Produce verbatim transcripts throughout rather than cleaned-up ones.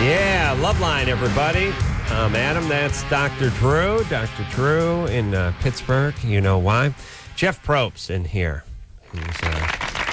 Yeah, Loveline, everybody. Um, Adam, that's Doctor Drew. Doctor Drew in uh, Pittsburgh. You know why. Jeff Probst in here. He's uh,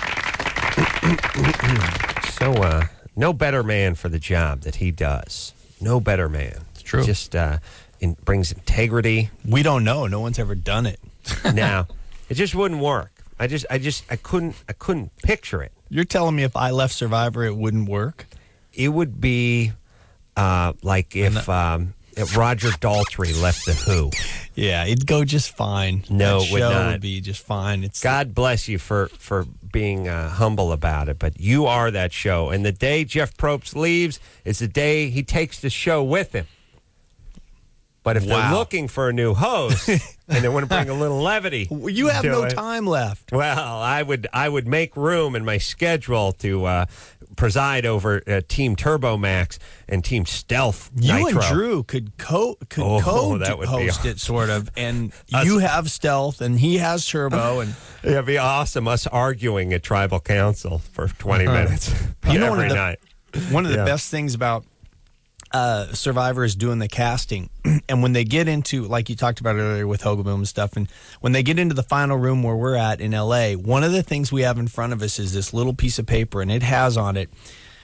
so uh, no better man for the job that he does. No better man. It's true. Just uh, in, brings integrity. We don't know. No one's ever done it. Now, it just wouldn't work. I just, I just, I couldn't, I couldn't picture it. You're telling me if I left Survivor, it wouldn't work? It would be uh, like if, um, if Roger Daltrey left The Who. Yeah, it'd go just fine. No, that it would show not. would be just fine. It's God bless you for, for being uh, humble about it, but you are that show. And the day Jeff Probst leaves is the day he takes the show with him. But if Wow. they're looking for a new host and they want to bring a little levity, You have to no it, time left. Well, I would I would make room in my schedule to uh, preside over uh, Team Turbo Max and Team Stealth You Nitro. and Drew could co could Oh, co that would be host awesome. it sort of, and you have Stealth and he has Turbo, and It'd be awesome, us arguing at Tribal Council for twenty minutes You know, every one of the- night. one of the Yeah. best things about uh, Survivor is doing the casting. And when they get into, like you talked about earlier with Hogaboom and stuff, and when they get into the final room where we're at in L A, one of the things we have in front of us is this little piece of paper, and it has on it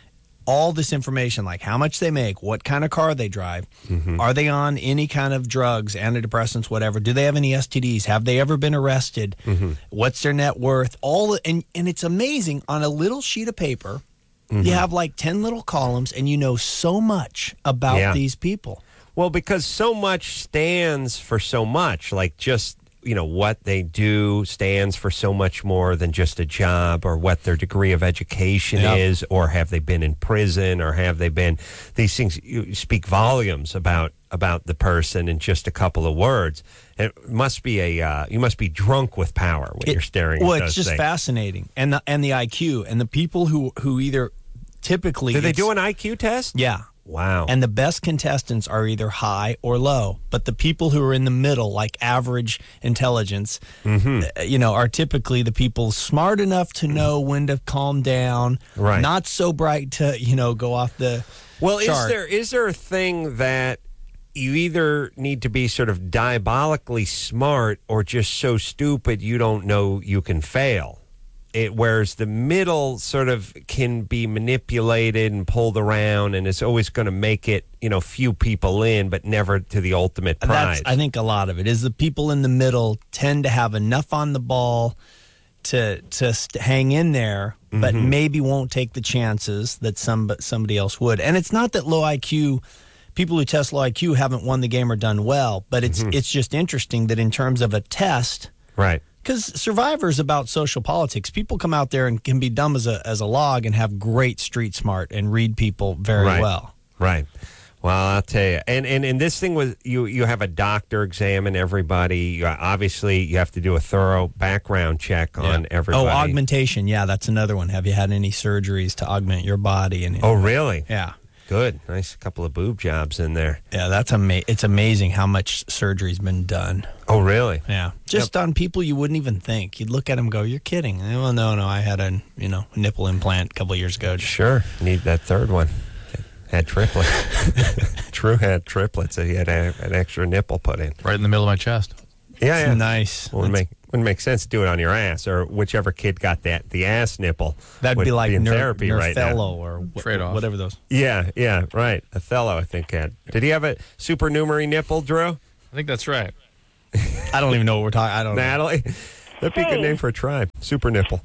all this information, like how much they make, what kind of car they drive, Mm-hmm. are they on any kind of drugs, antidepressants, whatever, do they have any S T Ds, have they ever been arrested, Mm-hmm. what's their net worth, all, and, and it's amazing, on a little sheet of paper, Mm-hmm. you have like ten little columns, and you know so much about Yeah. these people. Well, because so much stands for so much, like just, you know, what they do stands for so much more than just a job or what their degree of education Yep. is, or have they been in prison, or have they been, these things you speak volumes about about the person in just a couple of words. It must be a, uh, you must be drunk with power when It- you're staring well, at it's those just things. fascinating, and the and the I Q, and the people who who either typically Do they it's- do an I Q test? yeah. Wow. And the best contestants are either high or low. But the people who are in the middle, like average intelligence, Mm-hmm. uh, you know, are typically the people smart enough to know when to calm down, Right. not so bright to, you know, go off the Well, chart. is there is there a thing that you either need to be sort of diabolically smart or just so stupid you don't know you can fail? It, whereas the middle sort of can be manipulated and pulled around, and it's always going to make it, you know, few people in, but never to the ultimate prize. That's, I think a lot of it is the people in the middle tend to have enough on the ball to to st- hang in there, but Mm-hmm. maybe won't take the chances that some somebody else would. And it's not that low I Q people who test low I Q haven't won the game or done well, but it's Mm-hmm. it's just interesting that in terms of a test, right. because Survivor is about social politics. People come out there and can be dumb as a as a log and have great street smart and read people very Right. well. Right. Well, I'll tell you, and and, and this thing was you you have a doctor examine everybody. You, obviously, you have to do a thorough background check on everybody. Oh, augmentation. Yeah, that's another one. Have you had any surgeries to augment your body? And Oh, really? yeah, Good. Nice couple of boob jobs in there. yeah. That's ama- It's amazing how much surgery's been done. Oh, really? Yeah, just on people you wouldn't even think. You'd look at them and go, "You're kidding." Well, no, no. I had a you know nipple implant a couple of years ago. Just- Sure. Need that third one. Had triplets. Drew had triplets. So he had a, an extra nipple put in. Right in the middle of my chest. Yeah, yeah. Nice. Wouldn't make wouldn't make sense to do it on your ass, or whichever kid got that the ass nipple. That'd would be like in ner- therapy right now. Nerfello or wh- Trade-off. whatever those. Yeah, yeah, right. Othello, I think had. Did he have a supernumerary nipple, Drew? I think that's right. I don't even know what we're talking. I don't know. Natalie, that'd be a good Hey. name for a tribe. Super nipple.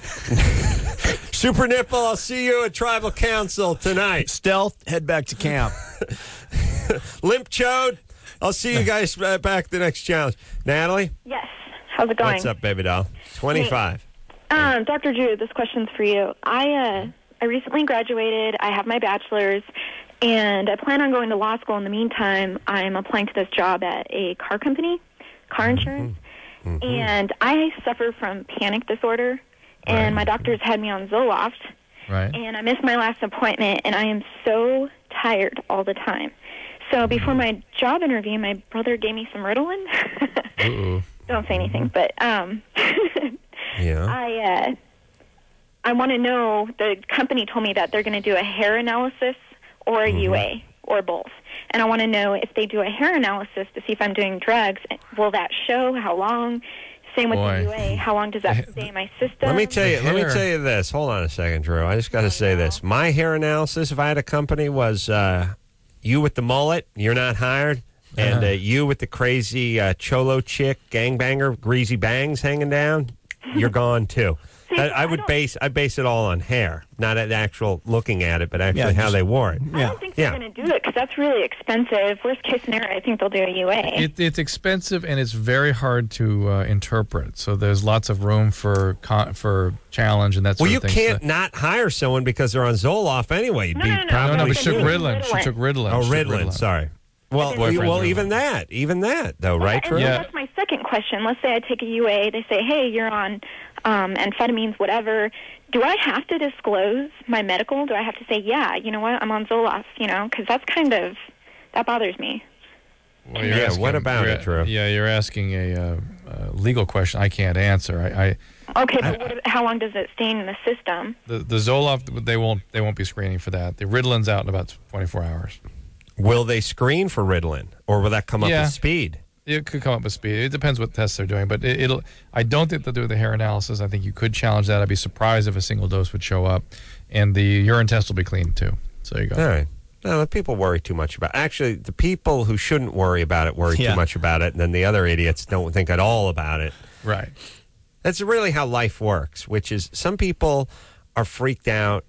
Super nipple. I'll see you at Tribal Council tonight. Stealth, head back to camp. Limp Chode. I'll see you guys uh, back at the next challenge. Natalie, Yes. How's it going? what's up, baby doll? Twenty-five. Um, Doctor Drew, this question's for you. I uh, I recently graduated. I have my bachelor's, and I plan on going to law school. In the meantime, I'm applying to this job at a car company, car insurance, and I suffer from panic disorder, and Right. my doctor's had me on Zoloft, Right. and I missed my last appointment, and I am so tired all the time. So before my job interview, my brother gave me some Ritalin. Uh-oh. Don't say anything, but um, Yeah. I uh, I want to know. The company told me that they're going to do a hair analysis or a U A or both. And I want to know if they do a hair analysis to see if I'm doing drugs, will that show how long? Same with Boy. the U A. How long does that stay in my system? Let me tell you. The Let me hair. tell you this. Hold on a second, Drew. I just got to say this. My hair analysis, if I had a company, was uh, you with the mullet. You're not hired, and uh, you with the crazy uh, cholo chick, gangbanger, greasy bangs hanging down. You're gone too. See, I, I I would don't- base I base it all on hair, not at actual looking at it, but actually Yeah, how just- they wore it. I Yeah. don't think they're Yeah. going to do it because that's really expensive. Worst case scenario, I think they'll do a U A. It, it's expensive and it's very hard to uh, interpret. So there's lots of room for con- for challenge and that sort Well, you of thing. can't not hire someone because they're on Zoloft anyway. You'd No, be no, no, no. probably no, no, but Ritalin. she took Ritalin. Ritalin. She took Ritalin. Oh, She took Ritalin. Sorry. Well, Boyfriend's well, Ritalin. even that, even that, though, right, And Drew? Yeah. that's my second question. Let's say I take a U A. They say, hey, you're on um, amphetamines, whatever. Do I have to disclose my medical? Do I have to say, yeah, you know what, I'm on Zoloft, you know? Because that's kind of, that bothers me. Well, you're Yeah, what about you're- it, Drew? Yeah, you're asking a uh, uh, legal question I can't answer. I, I Okay, but what, how long does it stay in the system? the the Zoloft they won't they won't be screening for that. The Ritalin's out in about twenty-four hours. Will they screen for Ritalin, or will that come up Yeah. with speed? It could come up with speed. It depends what tests they're doing, but it, it'll. I don't think they'll do the hair analysis. I think you could challenge that. I'd be surprised if a single dose would show up, and the urine test will be clean too. So there you go. All right. No, the people worry too much about. Actually, the people who shouldn't worry about it worry Yeah. too much about it, and then the other idiots don't think at all about it. Right. That's really how life works. Which is, some people are freaked out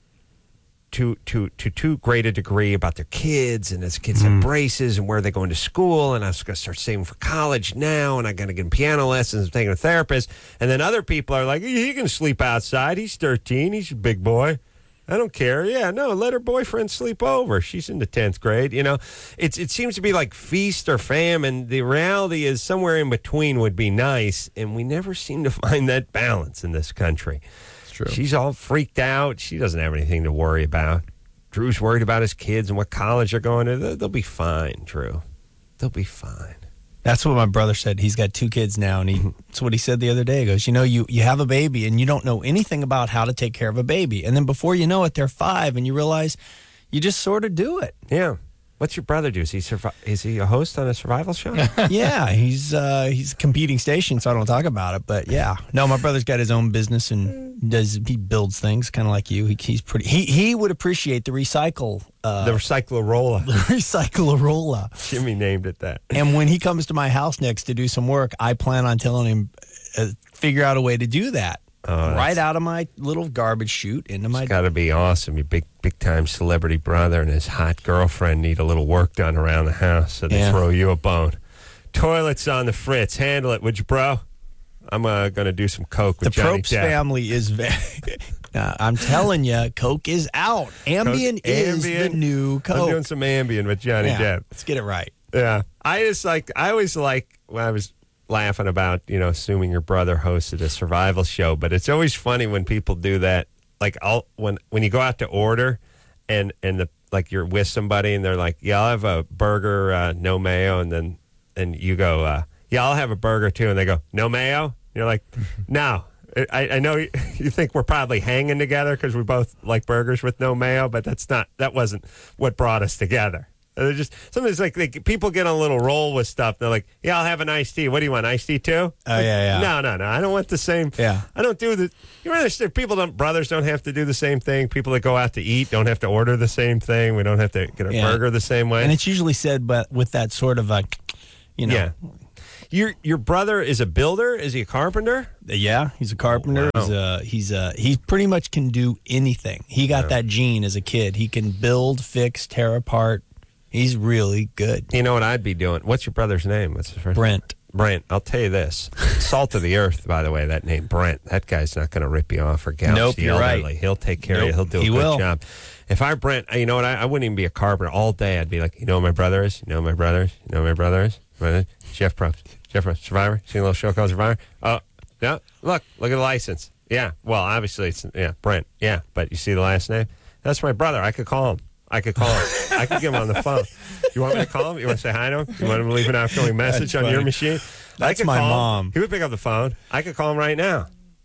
to to to too great a degree about their kids, and as kids have braces, and where they're going to school, and I was going to start saving for college now, and I got to get them piano lessons, and taking a therapist, and then other people are like, he can sleep outside. He's thirteen. He's a big boy. I don't care. Yeah, no, let her boyfriend sleep over. She's in the tenth grade. You know, it's it seems to be like feast or famine. The reality is somewhere in between would be nice, and we never seem to find that balance in this country. It's true. She's all freaked out. She doesn't have anything to worry about. Drew's worried about his kids and what college they're going to. They'll they'll be fine, Drew. They'll be fine. That's what my brother said. He's got two kids now, and he, that's what he said the other day. He goes, you know, you, you have a baby, and you don't know anything about how to take care of a baby. And then before you know it, they're five, and you realize you just sort of do it. Yeah. What's your brother do? Is he survi- is he a host on a survival show? Yeah, he's uh, he's a competing station, so I don't talk about it. But yeah, no, my brother's got his own business and does he builds things, kind of like you. He, he's pretty. He he would appreciate the recycle uh, The Recyclarola. Recyclarola. Jimmy named it that. And when he comes to my house next to do some work, I plan on telling him uh, figure out a way to do that. Oh, that's- right out of my little garbage chute into my. It's got to be awesome. Your big, big time celebrity brother and his hot girlfriend need a little work done around the house, so they Yeah. throw you a bone. Toilets on the fritz. Handle it, would you, bro? I'm uh, going to do some coke The with Johnny Probst Depp. family is very. Uh, I'm telling you, Coke is out. Ambien Coke- is Ambien. the new I'm Coke. doing some Ambien with Johnny Yeah, Depp. let's get it right. Yeah, I just like. I always like when I was laughing about, you know, assuming your brother hosted a survival show, but it's always funny when people do that. Like, I'll when when you go out to order, and and the like you're with somebody and they're like, yeah, I'll have a burger, uh, no mayo, and then and you go, uh, yeah, I'll have a burger too, and they go, no mayo. And you're like, no. I, I know you, you think we're probably hanging together because we both like burgers with no mayo, but that's not. That wasn't what brought us together. They're just sometimes like they, people get on a little roll with stuff. They're like, "Yeah, I'll have an iced tea. What do you want, iced tea too?" Oh, yeah, yeah. No, no, no. I don't want the same. Yeah. I don't do the. You understand? People don't. Brothers don't have to do the same thing. People that go out to eat don't have to order the same thing. We don't have to get a Yeah. burger the same way. And it's usually said, but with that sort of a, you know. yeah. Your your brother is a builder. Is he a carpenter? Yeah, he's a carpenter. Wow. He's a, he's a, he pretty much can do anything. He got that gene as a kid. He can build, fix, tear apart. He's really good. You know what I'd be doing? What's your brother's name? What's his first Brent. Brent. I'll tell you this. Salt of the earth, by the way, that name, Brent. That guy's not going to rip you off or gouge Nope, the you're elderly. right. He'll take care Nope, of you. He'll do a he good will. job. If I Brent, you know what? I, I wouldn't even be a carpenter all day. I'd be like, you know what my brother is? You know what my brother is? You know what my brother is? Brother? Jeff Probst. Jeff Probst. Survivor. Seen a little show called Survivor? Oh, no. Look. Look at the license. Yeah. Well, obviously, it's, yeah, Brent. Yeah. But you see the last name? That's my brother. I could call him. I could call him. I could get him on the phone. You want me to call him? You want to say hi to him? You want him to leave an outgoing message That's on your funny. machine? I That's could my call him. mom. He would pick up the phone. I could call him right now.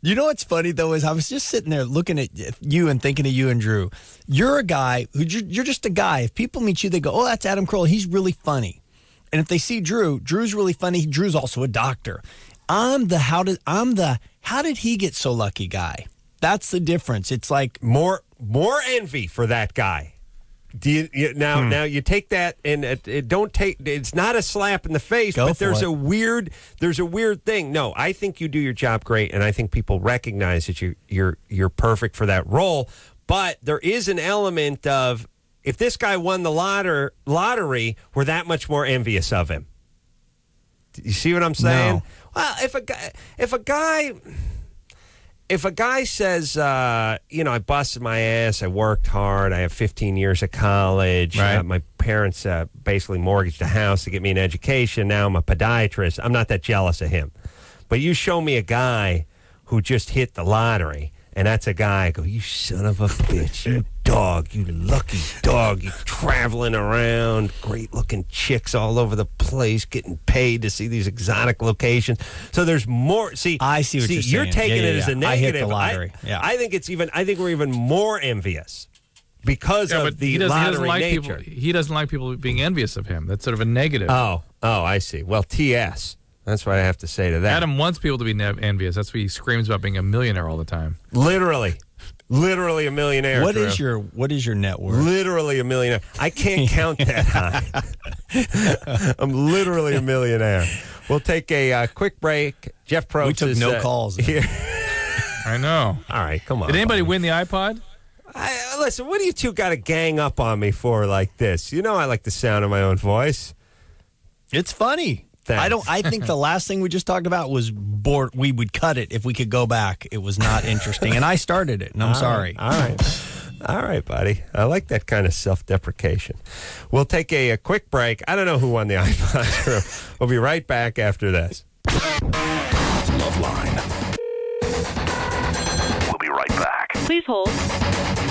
You know what's funny, though, is I was just sitting there looking at you and thinking of you and Drew. You're a guy who you're, you're just a guy. If people meet you, they go, oh, that's Adam Carolla. He's really funny. And if they see Drew, Drew's really funny. Drew's also a doctor. I'm the how did I'm the how did he get so lucky guy. That's the difference. It's like more more envy for that guy. Do you, you now? Hmm. Now you take that and it, it don't take. It's not a slap in the face, Go but for there's it. a weird. There's a weird thing. No, I think you do your job great, and I think people recognize that you you're you're perfect for that role. But there is an element of if this guy won the lotter, lottery, we're that much more envious of him. You see what I'm saying? No. Well, if a guy, if a guy. If a guy says, uh, you know, I busted my ass, I worked hard, I have fifteen years of college, Right. uh, my parents uh, basically mortgaged a house to get me an education, now I'm a podiatrist, I'm not that jealous of him. But you show me a guy who just hit the lottery, and that's a guy, I go, you son of a bitch, you dog, you lucky dog, you traveling around, great-looking chicks all over the place, getting paid to see these exotic locations. So there's more. See, I see what you're you're saying. taking Yeah, yeah, it as a yeah. I hit negative. the lottery. Yeah. I think it's even. I think we're even more envious because Yeah, of but the he doesn't, he lottery doesn't like nature. people. He doesn't like people being envious of him. That's sort of a negative. Oh, oh, I see. Well, T S. That's what I have to say to that. Adam wants people to be ne- envious. That's why he screams about being a millionaire all the time. Literally, literally a millionaire. what Drew. is your what is your net worth? Literally a millionaire. I can't count that high. I'm literally a millionaire. We'll take a uh, quick break. Jeff Probst We took is, no uh, calls. here. I know. All right, come on. Did anybody buddy. win the iPod? I, listen, what do you two got to gang up on me for like this? You know I like the sound of my own voice. It's funny. Thanks. I don't. I think the last thing we just talked about was bored. We would cut it if we could go back. It was not interesting, and I started it. And I'm All sorry. right, all right. All right, buddy. I like that kind of self-deprecation. We'll take a, a quick break. I don't know who won the iPod. We'll be right back after this. Loveline. We'll be right back. Please hold.